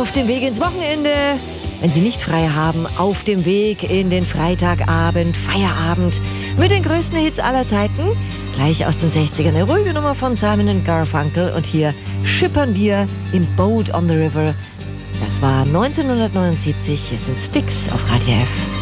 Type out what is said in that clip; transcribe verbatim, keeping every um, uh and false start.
Auf dem Weg ins Wochenende, wenn Sie nicht frei haben, auf dem Weg in den Freitagabend, Feierabend mit den größten Hits aller Zeiten. Gleich aus den sechzigern, eine ruhige Nummer von Simon and Garfunkel. Und hier schippern wir im Boat on the River. Das war neunzehnhundertneunundsiebzig. Hier sind Styx auf Radio F.